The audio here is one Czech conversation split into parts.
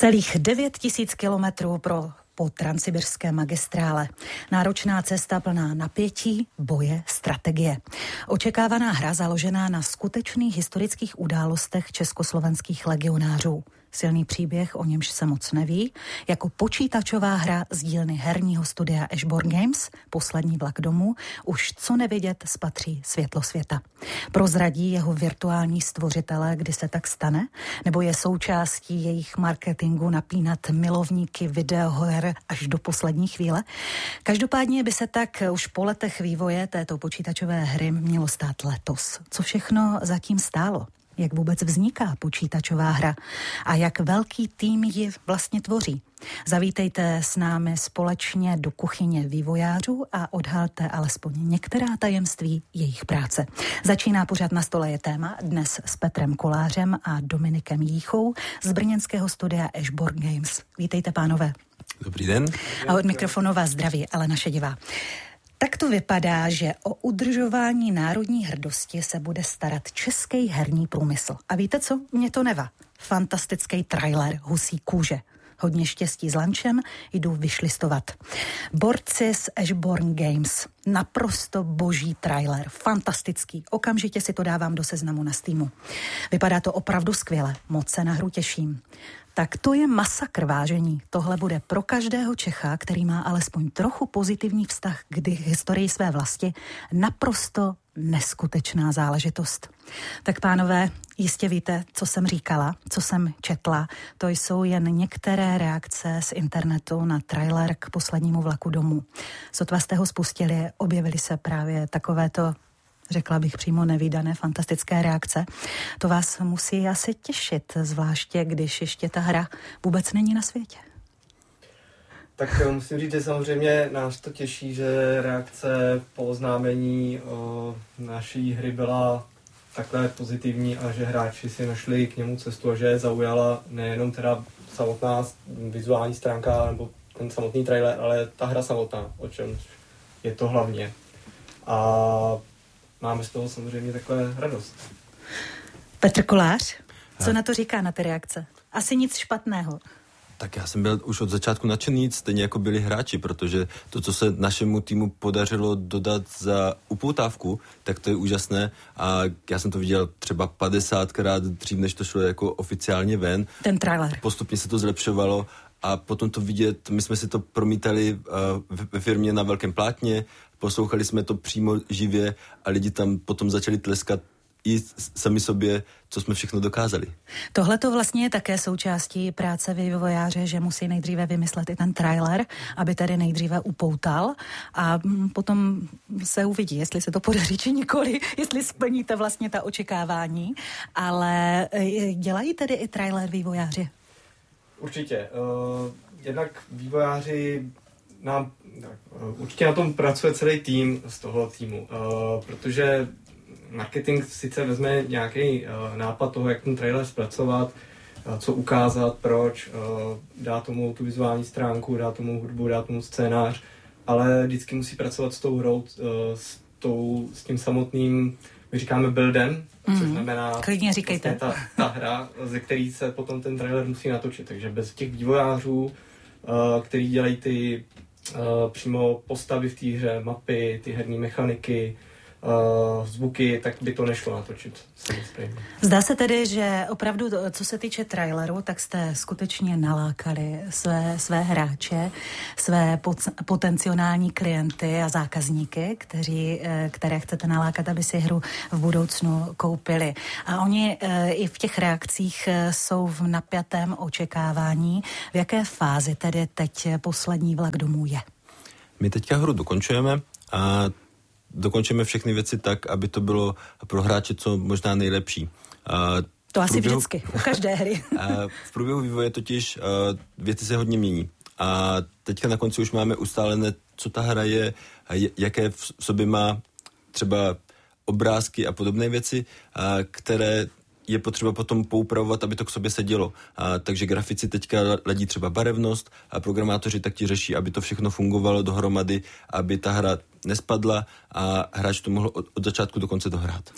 Celých 9 000 kilometrů po transsibirské magistrále. Náročná cesta plná napětí, boje, strategie. Očekávaná hra založená na skutečných historických událostech československých legionářů. Silný příběh, o němž se moc neví, jako počítačová hra z dílny herního studia Ashborn Games, Poslední vlak domů, už co nevidět spatří světlo světa. Prozradí jeho virtuální stvořitele, kdy se tak stane, nebo je součástí jejich marketingu napínat milovníky videoher až do poslední chvíle? Každopádně by se tak už po letech vývoje této počítačové hry mělo stát letos. Co všechno zatím stálo? Jak vůbec vzniká počítačová hra a jak velký tým ji vlastně tvoří. Zavítejte s námi společně do kuchyně vývojářů a odhalte alespoň některá tajemství jejich práce. Začíná pořad Na stole je téma, dnes s Petrem Kolářem a Dominikem Jíchou z brněnského studia Ashborn Games. Vítejte, pánové. Dobrý den. A od mikrofonu vás zdraví Alena Šedivá. Tak to vypadá, že o udržování národní hrdosti se bude starat český herní průmysl. A víte co? Mě to nevá. Fantastický trailer Husí kůže. Hodně štěstí s lančem, jdu vyšlistovat. Borci z Ashborn Games. Naprosto boží trailer. Fantastický. Okamžitě si to dávám do seznamu na Steamu. Vypadá to opravdu skvěle. Moc se na hru těším. Tak to je masakr, vážení. Tohle bude pro každého Čecha, který má alespoň trochu pozitivní vztah k historii své vlasti, naprosto neskutečná záležitost. Tak pánové, jistě víte, co jsem říkala, co jsem četla. To jsou jen některé reakce z internetu na trailer k Poslednímu vlaku domů. Sotva jste ho spustili, objevily se právě takovéto, řekla bych přímo nevídané, fantastické reakce. To vás musí asi těšit, zvláště když ještě ta hra vůbec není na světě. Tak musím říct, že samozřejmě nás to těší, že reakce po oznámení naší hry byla takhle pozitivní a že hráči si našli k němu cestu a že je zaujala nejenom teda samotná vizuální stránka nebo ten samotný trailer, ale ta hra samotná, o čem je to hlavně. A máme z toho samozřejmě takhle radost. Petr Kolář, co na to říká, na ty reakce? Asi nic špatného. Tak já jsem byl už od začátku nadšený, stejně jako byli hráči, protože to, co se našemu týmu podařilo dodat za upoutávku, tak to je úžasné a já jsem to viděl třeba 50krát dřív, než to šlo jako oficiálně ven. Ten trailer. Postupně se to zlepšovalo a potom to vidět, my jsme si to promítali ve firmě na velkém plátně, poslouchali jsme to přímo živě a lidi tam potom začali tleskat i sami sobě, co jsme všechno dokázali. Tohle to vlastně je také součástí práce vývojáře, že musí nejdříve vymyslet i ten trailer, aby tedy nejdříve upoutal a potom se uvidí, jestli se to podaří či nikoli, jestli splníte vlastně ta očekávání, ale dělají tedy i trailer vývojáři? Určitě. Jednak vývojáři určitě na tom pracuje celý tým z toho týmu, protože marketing sice vezme nějaký nápad toho, jak ten trailer zpracovat, co ukázat, proč, dá tomu tu vizuální stránku, dá tomu hudbu, dá tomu scénář, ale vždycky musí pracovat s tou hrou, s tím samotným, my říkáme buildem, což znamená klidně říkejte. Vlastně ta hra, ze který se potom ten trailer musí natočit. Takže bez těch vývojářů, který dělají ty přímo postavy v té hře, mapy, ty herní mechaniky, zvuky, tak by to nešlo natočit. Zdá se tedy, že opravdu, co se týče traileru, tak jste skutečně nalákali své hráče, své potenciální klienty a zákazníky, které chcete nalákat, aby si hru v budoucnu koupili. A oni i v těch reakcích jsou v napjatém očekávání. V jaké fázi tedy teď Poslední vlak domů je? My teďka hru dokončujeme a dokončíme všechny věci tak, aby to bylo pro hráče co možná nejlepší. To asi vždycky, u každé hry. V průběhu vývoje totiž věci se hodně mění. A teďka na konci už máme ustálené, co ta hra je, jaké v sobě má třeba obrázky a podobné věci, které je potřeba potom poupravovat, aby to k sobě sedělo. Takže grafici teďka ladí třeba barevnost a programátoři tak ti řeší, aby to všechno fungovalo dohromady, aby ta hra nespadla a hráč to mohl od začátku do konce dohrát.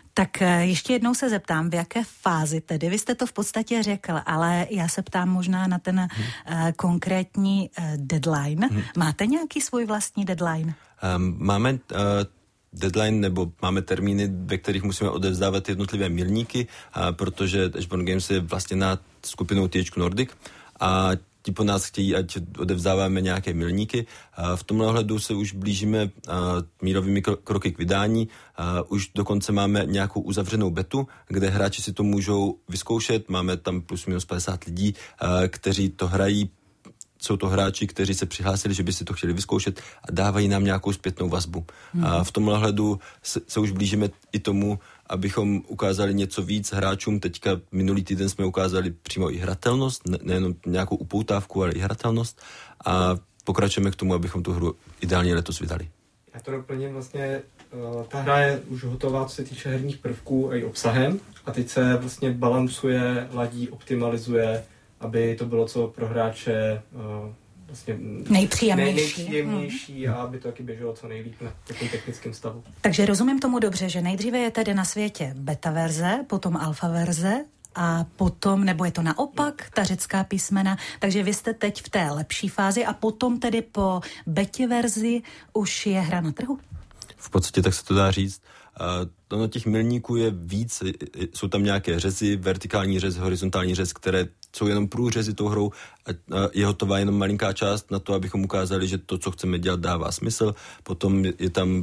Tak ještě jednou se zeptám, v jaké fázi tedy? Vy jste to v podstatě řekl, ale já se ptám možná na ten konkrétní deadline. Máte nějaký svůj vlastní deadline? Máme deadline, nebo máme termíny, ve kterých musíme odevzdávat jednotlivé milníky, protože Ashbourne Games je vlastně na skupinou THQ Nordic a ti po nás chtějí, ať odevzdáváme nějaké milníky. V tomhle ohledu se už blížíme mírovými kroky k vydání. Už dokonce máme nějakou uzavřenou betu, kde hráči si to můžou vyzkoušet. Máme tam plus minus 50 lidí, kteří to hrají. Jsou to hráči, kteří se přihlásili, že by si to chtěli vyzkoušet a dávají nám nějakou zpětnou vazbu. A v tomhle ohledu se už blížíme i tomu, abychom ukázali něco víc hráčům. Teďka minulý týden jsme ukázali přímo i hratelnost, nejenom nějakou upoutávku, ale i hratelnost. A pokračujeme k tomu, abychom tu hru ideálně letos vydali. Já to doplním, vlastně ta hra je už hotová, co se týče herních prvků a i obsahem. A teď se vlastně balancuje, ladí, optimalizuje, aby to bylo co pro hráče vlastně nejpříjemnější a aby to taky běželo co nejlíp na takovém technickém stavu. Takže rozumím tomu dobře, že nejdříve je tedy na světě beta verze, potom alfa verze a potom, nebo je to naopak, ta řecká písmena, takže vy jste teď v té lepší fázi a potom tedy po betě verzi už je hra na trhu? V podstatě tak se to dá říct. Ono těch milníků je víc, jsou tam nějaké řezy, vertikální řez, horizontální řez, které jsou jenom průřezy tou hrou a je hotová jenom malinká část na to, abychom ukázali, že to, co chceme dělat, dává smysl. Potom je tam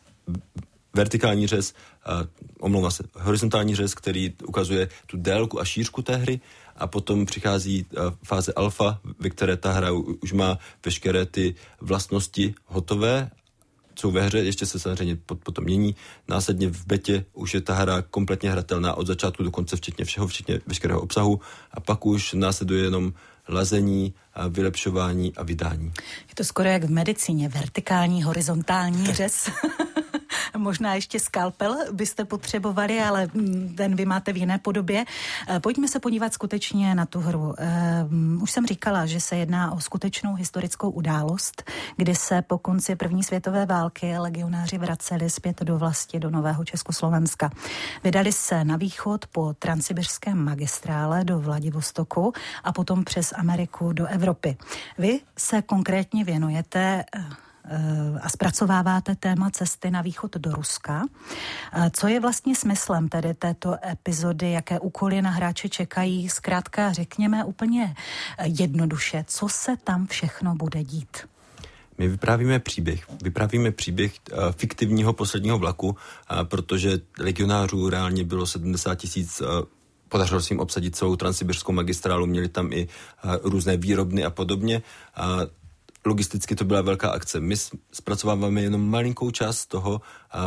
vertikální řez, horizontální řez, který ukazuje tu délku a šířku té hry a potom přichází fáze alfa, ve které ta hra už má veškeré ty vlastnosti hotové, jsou ve hře, ještě se samozřejmě potom mění. Následně v betě už je ta hra kompletně hratelná od začátku do konce, včetně všeho, včetně veškerého obsahu a pak už následuje jenom lazení, a vylepšování a vydání. Je to skoro jak v medicíně, vertikální, horizontální řez. Možná ještě skalpel byste potřebovali, ale ten vy máte v jiné podobě. Pojďme se podívat skutečně na tu hru. Už jsem říkala, že se jedná o skutečnou historickou událost, kdy se po konci první světové války legionáři vraceli zpět do vlasti, do Nového Československa. Vydali se na východ po transsibiřském magistrále do Vladivostoku a potom přes Ameriku do Evropy. Vy se konkrétně věnujete a zpracováváte téma cesty na východ do Ruska. Co je vlastně smyslem tedy této epizody, jaké úkoly na hráče čekají? Zkrátka řekněme úplně jednoduše, co se tam všechno bude dít? My vyprávíme příběh fiktivního posledního vlaku, protože legionářů reálně bylo 70 000, podařilo se jim obsadit celou transsibiřskou magistrálu, měli tam i různé výrobny a podobně. Logisticky to byla velká akce. My zpracováváme jenom malinkou část toho,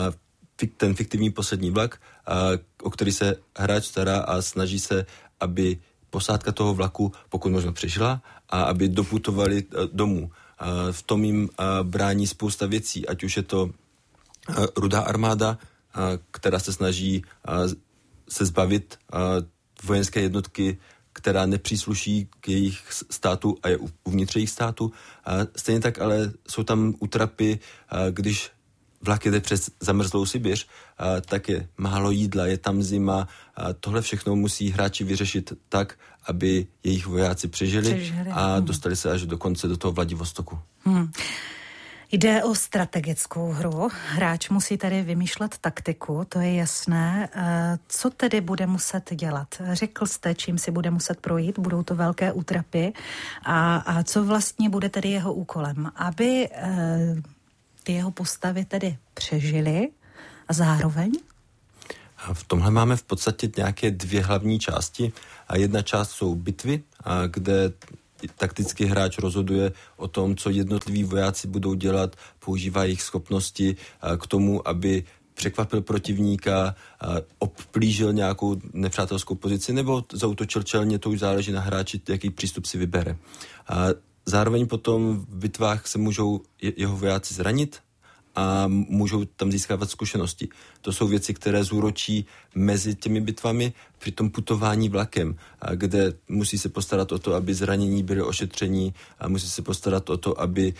ten fiktivní poslední vlak, o který se hráč stará a snaží se, aby posádka toho vlaku pokud možno přežila a aby doputovali domů. V tom jim brání spousta věcí, ať už je to Rudá armáda, která se snaží se zbavit vojenské jednotky, která nepřísluší k jejich státu a je uvnitř jejich státu. Stejně tak ale jsou tam útrapy, když vlak jede přes zamrzlou Sibiř, tak je málo jídla, je tam zima. Tohle všechno musí hráči vyřešit tak, aby jejich vojáci přežili a dostali se až do konce do toho Vladivostoku. Jde o strategickou hru. Hráč musí tedy vymýšlet taktiku, to je jasné. Co tedy bude muset dělat? Řekl jste, čím si bude muset projít, budou to velké útrapy. A co vlastně bude tedy jeho úkolem? Aby ty jeho postavy tedy přežily a zároveň? V tomhle máme v podstatě nějaké dvě hlavní části. Jedna část jsou bitvy, kde takticky hráč rozhoduje o tom, co jednotliví vojáci budou dělat, používá jejich schopnosti k tomu, aby překvapil protivníka, obplížil nějakou nepřátelskou pozici nebo zaútočil čelně, to už záleží na hráči, jaký přístup si vybere. Zároveň potom v bitvách se můžou jeho vojáci zranit a můžou tam získávat zkušenosti. To jsou věci, které zúročí mezi těmi bitvami, při tom putování vlakem, kde musí se postarat o to, aby zranění byly ošetření a musí se postarat o to, aby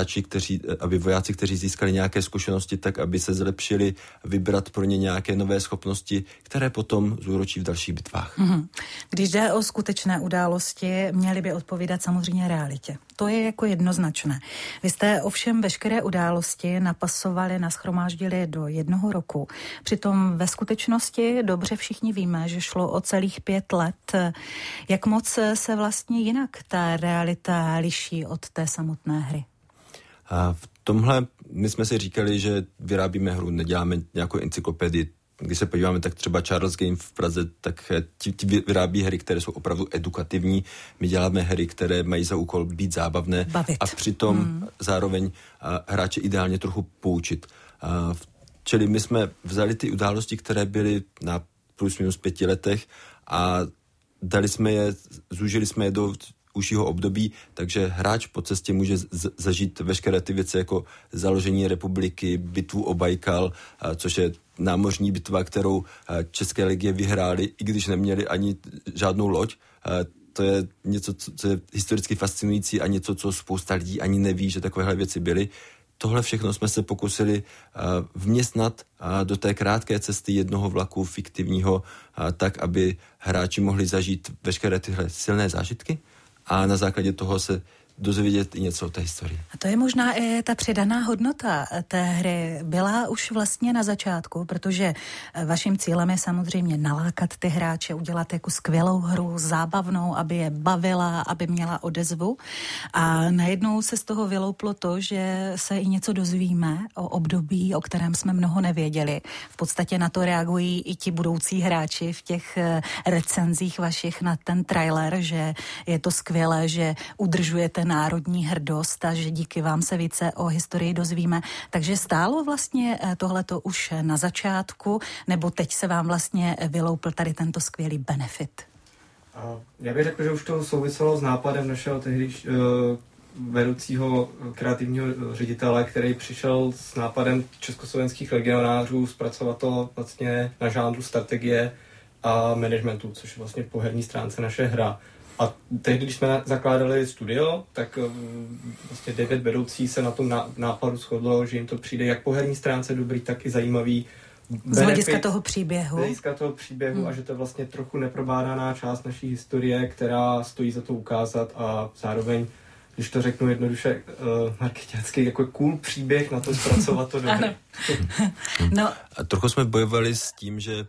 aby vojáci, kteří získali nějaké zkušenosti, tak aby se zlepšili, vybrat pro ně nějaké nové schopnosti, které potom zúročí v dalších bitvách. Když jde o skutečné události, měly by odpovídat samozřejmě realitě. To je jako jednoznačné. Vy jste ovšem veškeré události napasovali, nashromáždili do 1 roku. Přitom ve skutečnosti dobře všichni víme, že šlo o celých 5 let. Jak moc se vlastně jinak ta realita liší od té samotné hry? A v tomhle my jsme si říkali, že vyrábíme hru, neděláme nějakou encyklopedii. Když se podíváme, tak třeba Charles Game v Praze, tak ti vyrábí hry, které jsou opravdu edukativní. My děláme hry, které mají za úkol být zábavné bavit. A přitom zároveň hráče ideálně trochu poučit. Čili my jsme vzali ty události, které byly na plus minus 5 letech a zúžili jsme je do užšího období, takže hráč po cestě může zažít veškeré ty věci jako založení republiky, bitvu o Bajkal, což je námořní bitva, kterou české legie vyhrály, i když neměli ani žádnou loď. To je něco, co je historicky fascinující a něco, co spousta lidí ani neví, že takovéhle věci byly. Tohle všechno jsme se pokusili vměstnat do té krátké cesty jednoho vlaku fiktivního, tak, aby hráči mohli zažít veškeré tyhle silné zážitky a na základě toho se dozvědět i něco o té historii. A to je možná i ta přidaná hodnota té hry. Byla už vlastně na začátku, protože vaším cílem je samozřejmě nalákat ty hráče, udělat jako skvělou hru, zábavnou, aby je bavila, aby měla odezvu. A najednou se z toho vylouplo to, že se i něco dozvíme o období, o kterém jsme mnoho nevěděli. V podstatě na to reagují i ti budoucí hráči v těch recenzích vašich na ten trailer, že je to skvělé, že udržujete národní hrdost a že díky vám se více o historii dozvíme. Takže stálo vlastně tohleto už na začátku, nebo teď se vám vlastně vyloupl tady tento skvělý benefit? Já bych řekl, že už to souviselo s nápadem našeho tehdy vedoucího kreativního ředitele, který přišel s nápadem československých legionářů zpracovat to vlastně na žánru strategie a managementu, což je vlastně po herní stránce naše hra. A tehdy, když jsme zakládali studio, tak vlastně 9 vedoucí se na tom nápadu shodlo, že jim to přijde jak po herní stránce dobrý, tak i zajímavý benefit. Z hlediska toho příběhu. A že to je vlastně trochu neprobádaná část naší historie, která stojí za to ukázat a zároveň, když to řeknu jednoduše marketácky, jako cool příběh na to zpracovat to dobře. No. A trochu jsme bojovali s tím, že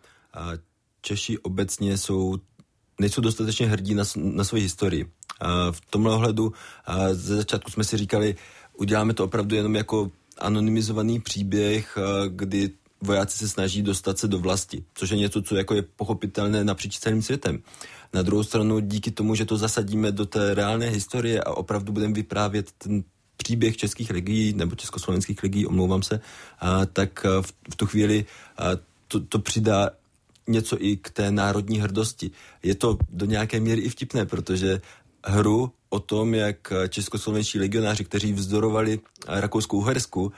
Češi obecně nejsou dostatečně hrdí na svoji historii. V tomhle ohledu ze začátku jsme si říkali, uděláme to opravdu jenom jako anonymizovaný příběh, kdy vojáci se snaží dostat se do vlasti, což je něco, co jako je pochopitelné napříč celým světem. Na druhou stranu, díky tomu, že to zasadíme do té reálné historie a opravdu budeme vyprávět ten příběh českých legií nebo československých legií, omlouvám se, tak v tu chvíli to přidá něco i k té národní hrdosti. Je to do nějaké míry i vtipné, protože hru o tom, jak českoslovenští legionáři, kteří vzdorovali Rakousku-Uhersku,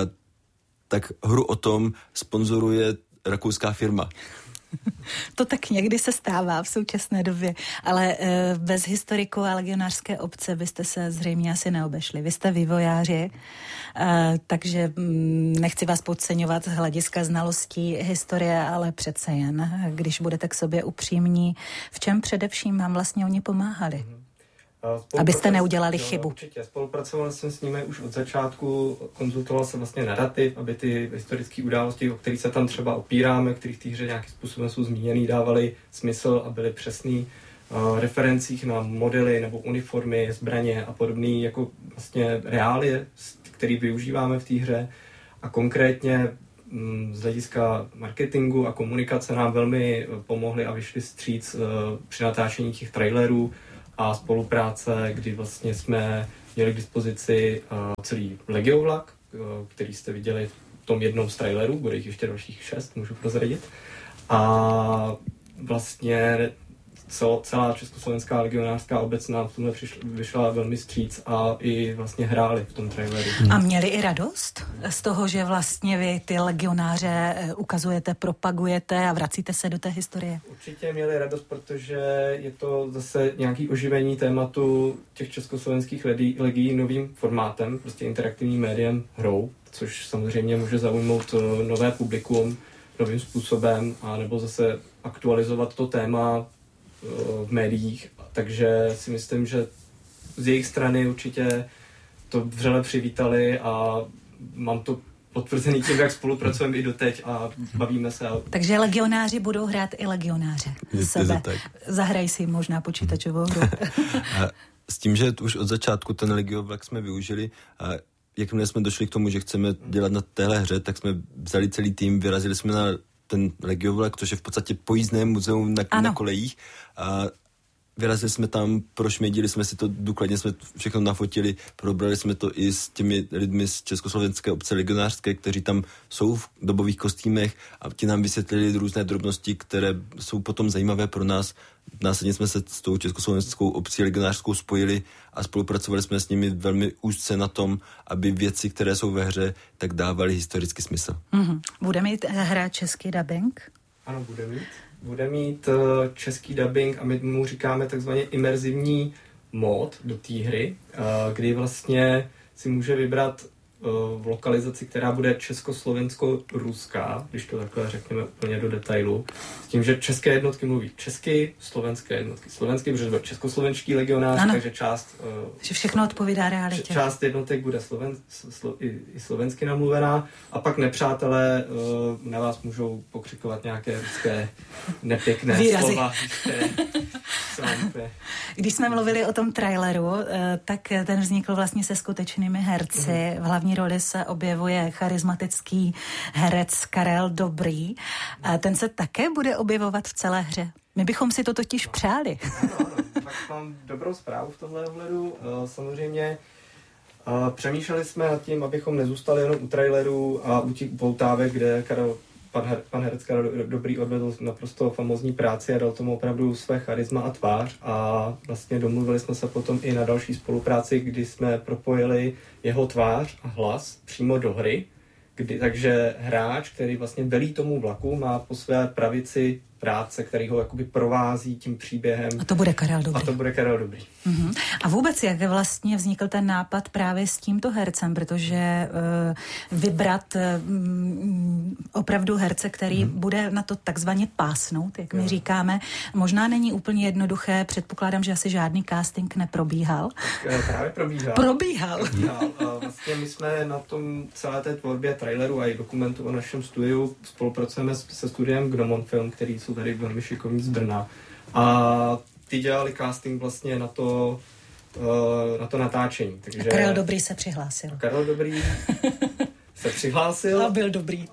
tak hru o tom sponzoruje rakouská firma. To tak někdy se stává v současné době, ale bez historiku a legionářské obce byste se zřejmě asi neobešli. Vy jste vývojáři, takže nechci vás podceňovat z hlediska znalostí historie, ale přece jen, když budete k sobě upřímní, v čem především vám vlastně oni pomáhali? Abyste neudělali chybu. Určitě. Spolupracoval jsem s nimi už od začátku, konzultoval jsem vlastně narrativ, aby ty historické události, o kterých se tam třeba opíráme, kterých té hře nějakým způsobem jsou zmíněný, dávaly smysl a byly přesný referencích na modely nebo uniformy, zbraně a podobné jako vlastně reálie, které využíváme v té hře. A konkrétně z hlediska marketingu a komunikace nám velmi pomohli a vyšli vstříc při natáčení těch trailerů a spolupráce, kdy vlastně jsme měli k dispozici celý legiovlak, který jste viděli v tom jednom z trailerů, bude jich ještě dalších 6, můžu prozradit. A vlastně celá československá legionářská obec nám v tomhle vyšla velmi vstříc a i vlastně hráli v tom traileru. A měli i radost z toho, že vlastně vy ty legionáře ukazujete, propagujete a vracíte se do té historie? Určitě měli radost, protože je to zase nějaký oživení tématu těch československých legií novým formátem, prostě interaktivním médiem, hrou, což samozřejmě může zaujmout nové publikum novým způsobem, a nebo zase aktualizovat to téma v médiích. Takže si myslím, že z jejich strany určitě to vřele přivítali a mám to potvrzený tím, jak spolupracujeme i doteď a bavíme se. Takže legionáři budou hrát i legionáře sebe. Zahraj si možná počítačovou hru. S tím, že už od začátku ten legiovlak jsme využili, a jakmile jsme došli k tomu, že chceme dělat na téhle hře, tak jsme vzali celý tým, vyrazili jsme na ten legiovlak, což je v podstatě pojízdné muzeum na kolejích. A vyrazili jsme tam, prošmědili jsme si to, důkladně jsme všechno nafotili, probrali jsme to i s těmi lidmi z československé obce legionářské, kteří tam jsou v dobových kostýmech a ti nám vysvětlili různé drobnosti, které jsou potom zajímavé pro nás. Následně jsme se s tou československou obcí legionářskou spojili a spolupracovali jsme s nimi velmi úzce na tom, aby věci, které jsou ve hře, tak dávaly historický smysl. Mm-hmm. Bude mít hra český dubbing? Ano, bude mít český dubbing a my mu říkáme takzvaně imerzivní mód do té hry, kdy vlastně si může vybrat v lokalizaci, která bude československo-ruská, když to takhle řekneme úplně do detailu, s tím, že české jednotky mluví česky, slovenské jednotky slovensky, protože bude československý legionář, takže část... že všechno odpovídá realitě. Část jednotek bude i slovensky namluvená a pak nepřátelé na vás můžou pokřikovat nějaké ruské nepěkné výrazy. Slova. Když jsme mluvili o tom traileru, tak ten vznikl vlastně se skutečnými herci. V hlavní roli se objevuje charismatický herec Karel Dobrý. Ten se také bude objevovat v celé hře. My bychom si to totiž přáli. Ano, tak mám dobrou zprávu v tomhle ohledu. Samozřejmě přemýšleli jsme nad tím, abychom nezůstali jenom u traileru a u těch poutávek, kde pan herec Karel Dobrý odvedl naprosto famózní práci a dal tomu opravdu své charisma a tvář a vlastně domluvili jsme se potom i na další spolupráci, kdy jsme propojili jeho tvář a hlas přímo do hry, takže hráč, který vlastně velí tomu vlaku, má po své pravici práce, který ho jakoby provází tím příběhem. A to bude Karel Dobrý. Uh-huh. A vůbec, jak vlastně vznikl ten nápad právě s tímto hercem, protože vybrat opravdu herce, který bude na to takzvaně pásnout, jak my říkáme, možná není úplně jednoduché, předpokládám, že asi žádný casting neprobíhal. Právě probíhal. Vlastně my jsme na tom celé té tvorbě traileru a i dokumentu o našem studiu spolupracujeme se studiem Gnomon Film, který jsou tady velmi šikovní z Brna. A ty dělali casting vlastně na to natáčení. Takže... A Karel Dobrý se přihlásil. A byl dobrý.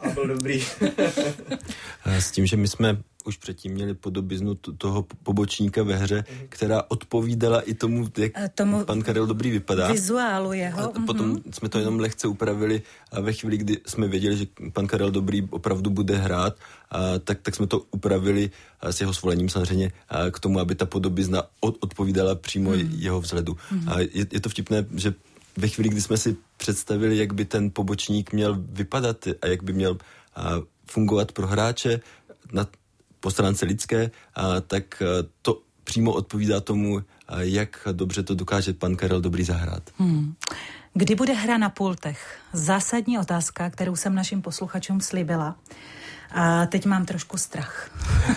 S tím, že my jsme už předtím měli podobiznu toho pobočníka ve hře, která odpovídala i tomu, jak pan Karel Dobrý vypadá. Vizuálu jeho. A potom jsme to jenom lehce upravili a ve chvíli, kdy jsme věděli, že pan Karel Dobrý opravdu bude hrát, tak jsme to upravili s jeho svolením samozřejmě k tomu, aby ta podobizna odpovídala přímo jeho vzhledu. A je to vtipné, že ve chvíli, kdy jsme si představili, jak by ten pobočník měl vypadat a jak by měl fungovat pro hráče po stránce lidské, tak to přímo odpovídá tomu, jak dobře to dokáže pan Karel Dobrý zahrát. Kdy bude hra na pultech? Zásadní otázka, kterou jsem našim posluchačům slíbila. A teď mám trošku strach.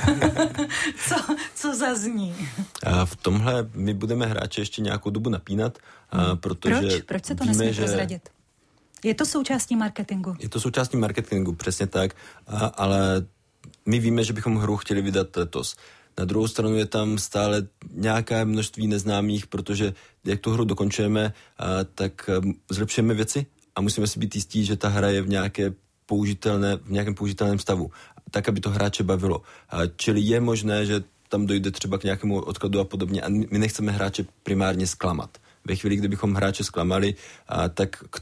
Co zazní? V tomhle my budeme hráče ještě nějakou dobu napínat, protože Proč se to nesmí prozradit? Je to součástí marketingu? Je to součástí marketingu, přesně tak, ale my víme, že bychom hru chtěli vydat letos. Na druhou stranu je tam stále nějaké množství neznámých, protože jak tu hru dokončujeme, tak zlepšujeme věci a musíme si být jistí, že ta hra je v nějakém použitelném stavu, tak, aby to hráče bavilo. Čili je možné, že tam dojde třeba k nějakému odkladu a podobně a my nechceme hráče primárně zklamat. Ve chvíli, kdybychom hráče zklamali, tak k